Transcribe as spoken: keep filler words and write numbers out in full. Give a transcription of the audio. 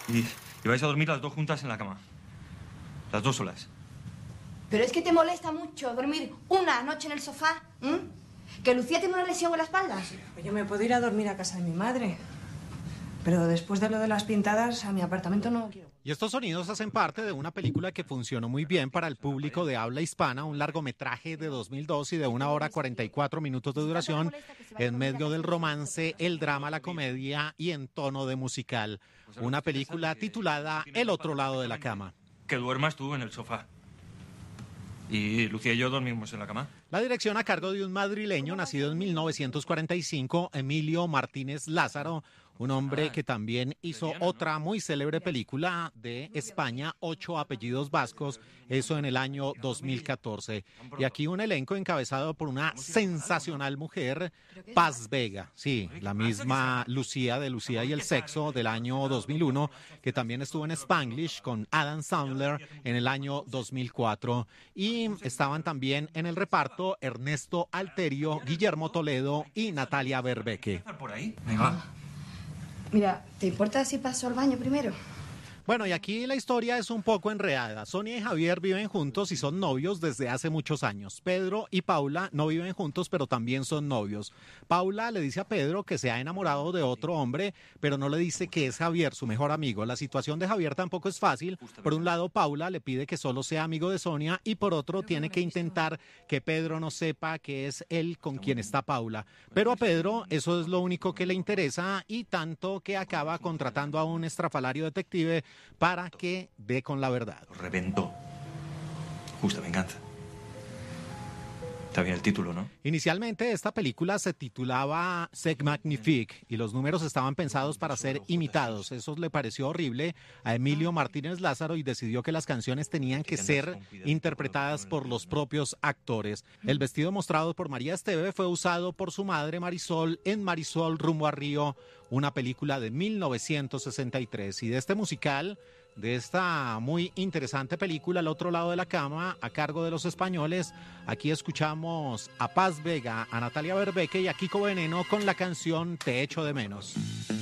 Y, y vais a dormir las dos juntas en la cama. Las dos solas. Pero es que te molesta mucho dormir una noche en el sofá, ¿eh? Que Lucía tiene una lesión en la espalda. Oye, me puedo ir a dormir a casa de mi madre. Pero después de lo de las pintadas, a mi apartamento no quiero. Y estos sonidos hacen parte de una película que funcionó muy bien para el público de habla hispana, un largometraje de dos mil dos y de una hora cuarenta y cuatro minutos de duración, en medio del romance, el drama, la comedia y en tono de musical. Una película titulada El otro lado de la cama. Que duermas tú en el sofá. Y Lucía y yo dormimos en la cama. La dirección a cargo de un madrileño nacido en mil novecientos cuarenta y cinco, Emilio Martínez Lázaro, un hombre que también hizo otra muy célebre película de España, Ocho apellidos vascos, eso en el año dos mil catorce. Y aquí un elenco encabezado por una sensacional mujer, Paz Vega, sí, la misma Lucía de Lucía y el sexo del año dos mil uno, que también estuvo en Spanglish con Adam Sandler en el año dos mil cuatro. Y estaban también en el reparto Ernesto Alterio, Guillermo Toledo y Natalia Berbeque. ¿Por ahí? Venga, va. Mira, ¿te importa si paso al baño primero? Bueno, y aquí la historia es un poco enredada. Sonia y Javier viven juntos y son novios desde hace muchos años. Pedro y Paula no viven juntos, pero también son novios. Paula le dice a Pedro que se ha enamorado de otro hombre, pero no le dice que es Javier, su mejor amigo. La situación de Javier tampoco es fácil. Por un lado, Paula le pide que solo sea amigo de Sonia y por otro tiene que intentar que Pedro no sepa que es él con quien está Paula. Pero a Pedro eso es lo único que le interesa y tanto que acaba contratando a un estrafalario detective para que dé con la verdad. Lo reventó. Justa venganza. Está bien el título, ¿no? Inicialmente esta película se titulaba C'est Magnifique y los números estaban pensados para ser imitados. Eso le pareció horrible a Emilio Martínez Lázaro y decidió que las canciones tenían que ser interpretadas por los propios actores. El vestido mostrado por María Esteve fue usado por su madre Marisol en Marisol rumbo a Río, una película de mil novecientos sesenta y tres. Y de este musical, de esta muy interesante película, Al otro lado de la cama, a cargo de los españoles, aquí escuchamos a Paz Vega, a Natalia Berbeque y a Kiko Veneno con la canción Te echo de menos.